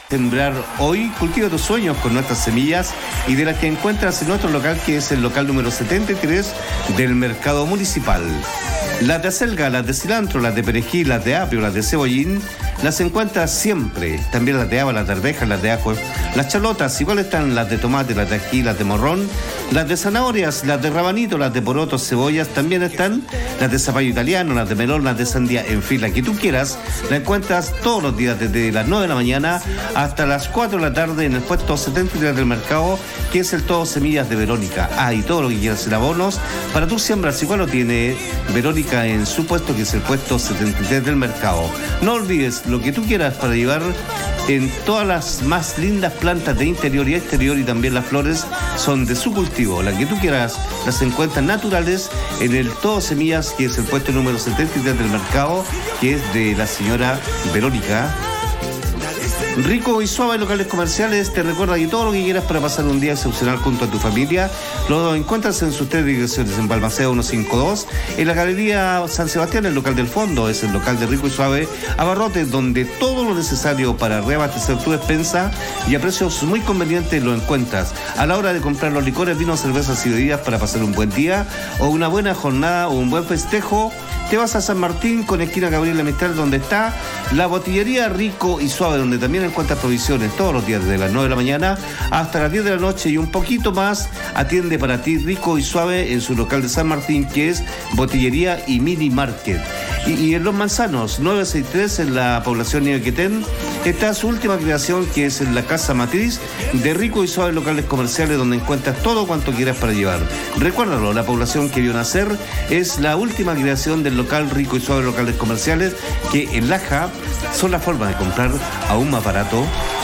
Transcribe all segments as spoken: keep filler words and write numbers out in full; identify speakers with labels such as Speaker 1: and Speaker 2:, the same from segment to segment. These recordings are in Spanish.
Speaker 1: Sembrar hoy, cultiva tus sueños con nuestras semillas y de las que encuentras en nuestro local, que es el local número setenta y tres del Mercado Municipal. Las de acelga, las de cilantro, las de perejil, las de apio, las de cebollín, las encuentras siempre. También las de haba, las de arvejas, las de ajo. Las chalotas, igual están las de tomate, las de ají, las de morrón, las de zanahorias, las de rabanito, las de porotos, cebollas, también están las de zapallo italiano, las de melón, las de sandía, en fin, la que tú quieras, la encuentras todos los días desde las nueve de la mañana hasta las cuatro de la tarde en el puesto setenta y tres del mercado, que es el Todo Semillas de Verónica. Ah, y todo lo que quieras en abonos para tus siembras, igual lo tiene Verónica en su puesto, que es el puesto setenta y tres del mercado. No olvides lo que tú quieras para llevar en todas las más lindas plantas de interior y exterior, y también las flores son de su cultivo. Las que tú quieras las encuentras naturales en el Todo Semillas, que es el puesto número setenta y tres del mercado, que es de la señora Verónica. Rico y suave locales comerciales te recuerda que todo lo que quieras para pasar un día excepcional junto a tu familia lo encuentras en sus tres direcciones: en Balmaceda ciento cincuenta y dos, en la Galería San Sebastián, el local del fondo es el local de Rico y Suave Abarrotes, donde todo lo necesario para reabastecer tu despensa y a precios muy convenientes lo encuentras a la hora de comprar los licores, vinos, cervezas y bebidas para pasar un buen día o una buena jornada o un buen festejo. Te vas a San Martín con esquina Gabriela Mistral, donde está la botillería Rico y Suave, donde también encuentras provisiones todos los días desde las nueve de la mañana hasta las diez de la noche y un poquito más. Atiende para ti Rico y Suave en su local de San Martín, que es Botillería y Mini Market. Y, y en Los Manzanos, nueve sesenta y tres, en la población Nievequetén, está su última creación, que es en la Casa Matriz de Rico y Suave locales comerciales, donde encuentras todo cuanto quieras para llevar. Recuérdalo, la población que vio nacer es la última creación del local Rico y Suave locales comerciales, que en Laja son la forma de comprar aún más barato.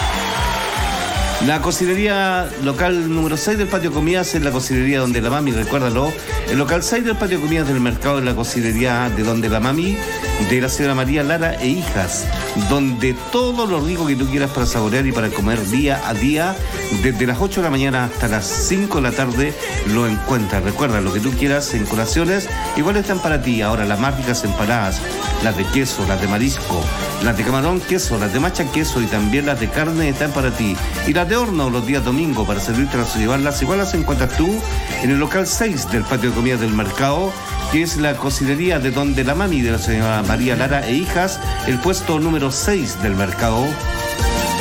Speaker 1: La cocinería local número seis del Patio Comidas es la cocinería donde la mami, recuérdalo. El local seis del Patio Comidas del mercado es la cocinería de donde la mami, de la señora María Lara e hijas, donde todo lo rico que tú quieras para saborear y para comer día a día, desde las ocho de la mañana hasta las cinco de la tarde, lo encuentras. Recuerda, lo que tú quieras en colaciones, igual están para ti. Ahora las más ricas empanadas, las de queso, las de marisco, las de camarón queso, las de macha queso y también las de carne están para ti. Y las de horno los días domingo para servirte o llevarlas, igual las encuentras tú en el local seis del Patio de Comidas del mercado, que es la cocinería de donde la mami, de la señora María Lara e hijas, el puesto número seis del mercado.